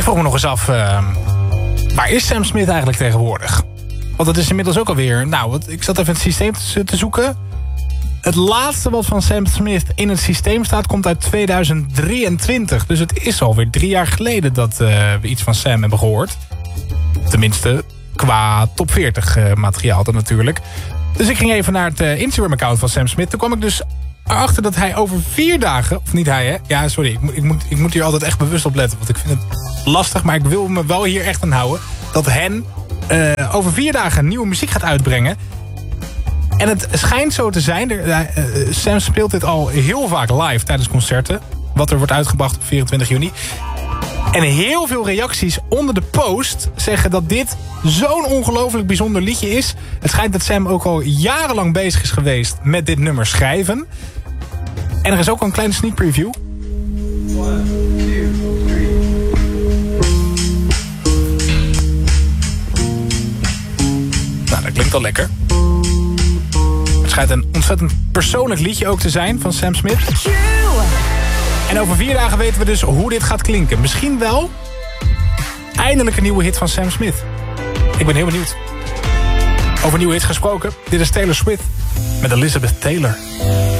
Ik vroeg me nog eens af, waar is Sam Smith eigenlijk tegenwoordig? Want het is inmiddels ook alweer... Nou, ik zat even in het systeem te zoeken. Het laatste wat van Sam Smith in het systeem staat... komt uit 2023. Dus het is alweer 3 jaar geleden dat we iets van Sam hebben gehoord. Tenminste, qua top 40 materiaal dan natuurlijk. Dus ik ging even naar het Instagram-account van Sam Smith. Toen kwam ik dus erachter dat hij over 4 dagen... Of niet hij, hè? Ja, sorry. Ik moet hier altijd echt bewust op letten. Want ik vind het lastig, maar ik wil me wel hier echt aan houden. Dat hen over 4 dagen nieuwe muziek gaat uitbrengen. En het schijnt zo te zijn... Sam speelt dit al heel vaak live tijdens concerten. Wat er wordt uitgebracht op 24 juni. En heel veel reacties onder de post zeggen dat dit zo'n ongelooflijk bijzonder liedje is. Het schijnt dat Sam ook al jarenlang bezig is geweest met dit nummer schrijven. En er is ook al een kleine sneak preview. 1, 2, 3. Nou, dat klinkt al lekker. Het schijnt een ontzettend persoonlijk liedje ook te zijn van Sam Smith. En over 4 dagen weten we dus hoe dit gaat klinken. Misschien wel eindelijk een nieuwe hit van Sam Smith. Ik ben heel benieuwd. Over nieuwe hits gesproken. Dit is Taylor Swift met Elizabeth Taylor.